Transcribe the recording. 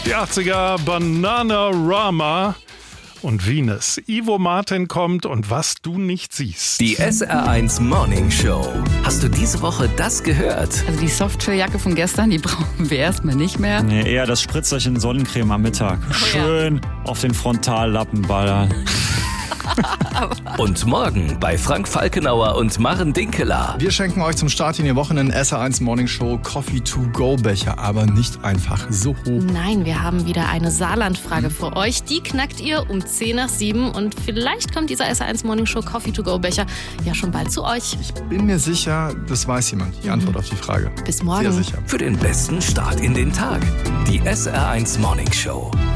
Die 80er, Bananarama und Venus. Ivo Martin kommt und was du nicht siehst. Die SR1 Morning Show. Hast du diese Woche das gehört? Also die Softshelljacke von gestern, die brauchen wir erstmal nicht mehr. Nee, eher das Spritzerchen Sonnencreme am Mittag. Schön auf den Frontallappen ballern. Und morgen bei Frank Falkenauer und Maren Dinkeler. Wir schenken euch zum Start in die Woche einen SR1 Morning Show Coffee-to-go-Becher, aber nicht einfach so. Nein, wir haben wieder eine Saarland-Frage für euch. Die knackt ihr um 10 nach 7 und vielleicht kommt dieser SR1 Morning Show Coffee-to-go-Becher ja schon bald zu euch. Ich bin mir sicher, das weiß jemand, die Antwort auf die Frage. Bis morgen. Sehr sicher. Für den besten Start in den Tag. Die SR1 Morning Show.